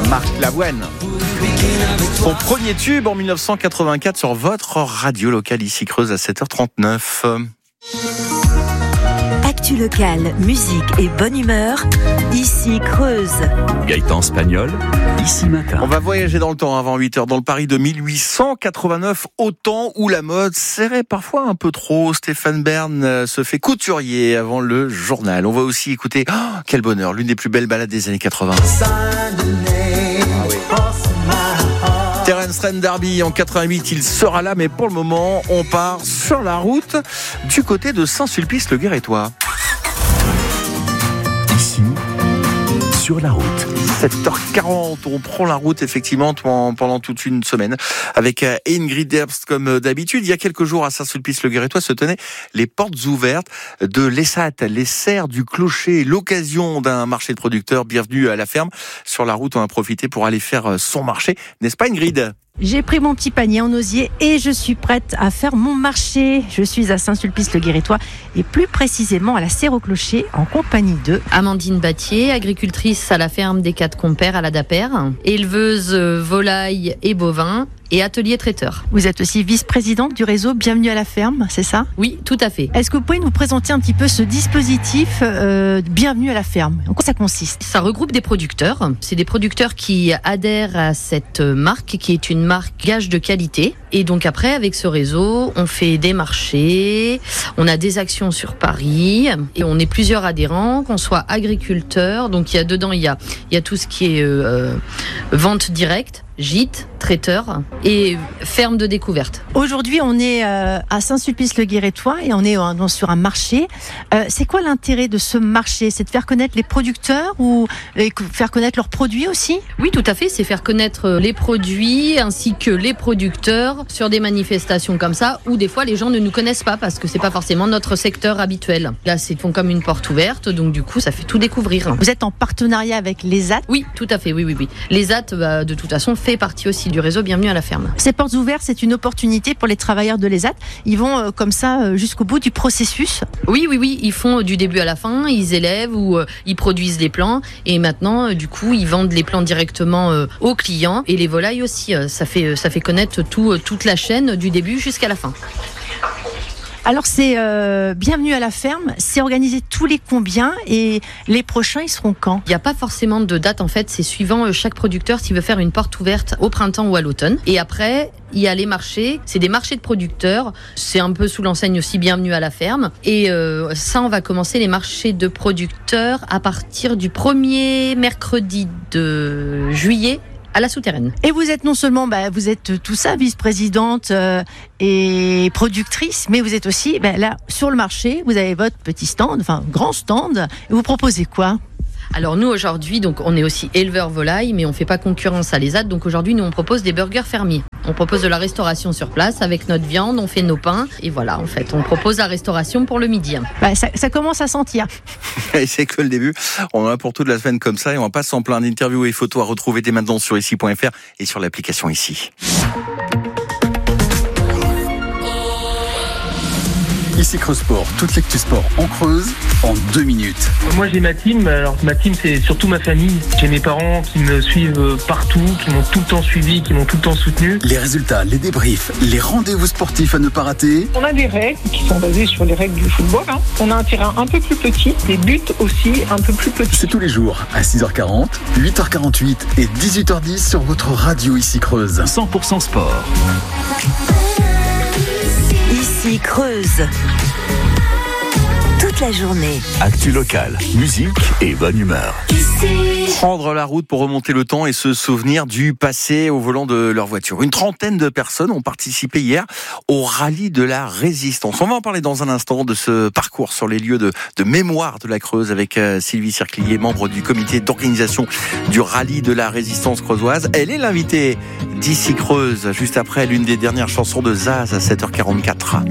Marc Lavoine. Son premier tube en 1984 sur votre radio locale ici Creuse à 7h39. Actu locale, musique et bonne humeur, ici Creuse. Gaëtan Spagnol, ici matin. On va voyager dans le temps avant 8h dans le Paris de 1889, au temps où la mode serrait parfois un peu trop. Stéphane Bern se fait couturier avant le journal. On va aussi écouter, quel bonheur, l'une des plus belles ballades des années 80. Terence Trent D'Arby en 88, il sera là, mais pour le moment, on part sur la route du côté de Saint-Sulpice-le-Guérétois. Ici, sur la route. 7h40, on prend la route effectivement pendant toute une semaine avec Ingrid Herbst comme d'habitude. Il y a quelques jours à Saint-Sulpice-le-Guérétois se tenaient les portes ouvertes de l'ESAT, les serres du clocher, l'occasion d'un marché de producteurs. Bienvenue à la ferme. Sur la route, on a profité pour aller faire son marché, n'est-ce pas Ingrid ? J'ai pris mon petit panier en osier et je suis prête à faire mon marché. Je suis à Saint-Sulpice-le-Guérétois et plus précisément à la serre au clocher en compagnie de Amandine Battier, agricultrice à la ferme des 4 Compères à la Dapper, éleveuse volailles et bovins et atelier traiteur. Vous êtes aussi vice-présidente du réseau Bienvenue à la ferme, c'est ça ? Oui, tout à fait. Est-ce que vous pouvez nous présenter un petit peu ce dispositif Bienvenue à la ferme ? En quoi ça consiste ? Ça regroupe des producteurs. C'est des producteurs qui adhèrent à cette marque qui est une marque gage de qualité. Et donc après, avec ce réseau, on fait des marchés, on a des actions sur Paris et on est plusieurs adhérents, qu'on soit agriculteurs. Donc il y a tout ce qui est vente directe, gîte, traiteur et ferme de découverte. Aujourd'hui, on est à Saint-Sulpice-le-Guérétois et on est sur un marché. C'est quoi l'intérêt de ce marché ? C'est de faire connaître les producteurs ou faire connaître leurs produits aussi ? Oui, tout à fait. C'est faire connaître les produits ainsi que les producteurs sur des manifestations comme ça où des fois les gens ne nous connaissent pas parce que c'est pas forcément notre secteur habituel. Là, c'est font comme une porte ouverte, donc du coup, ça fait tout découvrir. Vous êtes en partenariat avec l'ESAT ? Oui, tout à fait. Oui. L'ESAT, de toute façon, fait partie aussi du réseau Bienvenue à la ferme. Ces portes ouvertes, c'est une opportunité pour les travailleurs de l'ESAT. Ils vont comme ça jusqu'au bout du processus. Oui. Ils font du début à la fin. Ils élèvent ou ils produisent des plants. Et maintenant, du coup, ils vendent les plants directement aux clients. Et les volailles aussi. Ça fait connaître toute la chaîne du début jusqu'à la fin. Alors c'est Bienvenue à la ferme, c'est organisé tous les combien et les prochains ils seront quand ? Il n'y a pas forcément de date en fait, c'est suivant chaque producteur s'il veut faire une porte ouverte au printemps ou à l'automne. Et après, il y a les marchés, c'est des marchés de producteurs, c'est un peu sous l'enseigne aussi Bienvenue à la ferme. Et ça, on va commencer les marchés de producteurs à partir du 1er mercredi de juillet à la souterraine. Et vous êtes non seulement, vous êtes tout ça, vice-présidente et productrice, mais vous êtes aussi là sur le marché, vous avez votre petit stand, grand stand, et vous proposez quoi ? Alors nous aujourd'hui, donc on est aussi éleveur volaille, mais on fait pas concurrence à l'ESAT. Donc aujourd'hui, nous on propose des burgers fermiers. On propose de la restauration sur place avec notre viande, on fait nos pains et voilà, en fait, on propose la restauration pour le midi. Ça commence à sentir. Et c'est que le début. On en a pour toute la semaine comme ça et on va pas s'en plaindre. Interviews et photos à retrouver dès maintenant sur ici.fr et sur l'application Ici. Ici Creuse Sport, toute l'actu sport en Creuse en 2 minutes. Moi j'ai ma team, alors ma team c'est surtout ma famille. J'ai mes parents qui me suivent partout, qui m'ont tout le temps suivi, qui m'ont tout le temps soutenu. Les résultats, les débriefs, les rendez-vous sportifs à ne pas rater. On a des règles qui sont basées sur les règles du football. On a un terrain un peu plus petit, des buts aussi un peu plus petits. C'est tous les jours à 6h40, 8h48 et 18h10 sur votre radio Ici Creuse. 100% sport. Ici Creuse. Toute la journée. Actu locale, musique et bonne humeur. Prendre la route pour remonter le temps et se souvenir du passé au volant de leur voiture. Une trentaine de personnes ont participé hier au rallye de la Résistance. On va en parler dans un instant de ce parcours sur les lieux de mémoire de la Creuse avec Sylvie Circlier, membre du comité d'organisation du rallye de la Résistance creusoise. Elle est l'invitée d'Ici Creuse, juste après l'une des dernières chansons de Zaz à 7h44.